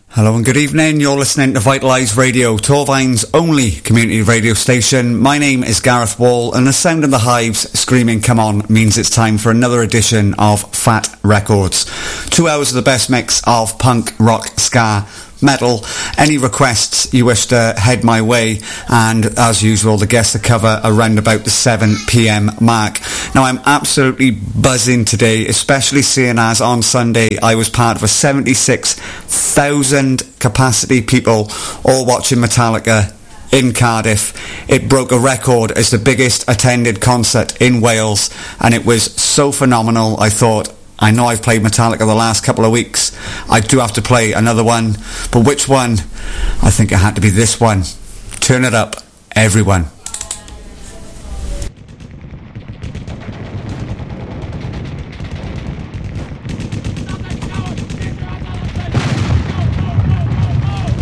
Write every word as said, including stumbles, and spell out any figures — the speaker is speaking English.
Hello and good evening. You're listening to Vitalise Radio, Torvine's only community radio station. My name is Gareth Wall, and the sound of the hives screaming "come on" means it's time for another edition of Fat Records. Two hours of the best mix of punk, rock, ska, metal. Any requests you wish to head my way, and as usual the guests to cover around about the seven p.m. mark. Now I'm absolutely buzzing today, especially seeing as on Sunday I was part of a seventy-six thousand capacity people all watching Metallica in Cardiff. It broke a record as the biggest attended concert in Wales, and it was so phenomenal. I thought, I know I've played Metallica the last couple of weeks, I do have to play another one, but which one? I think it had to be this one. Turn it up, everyone.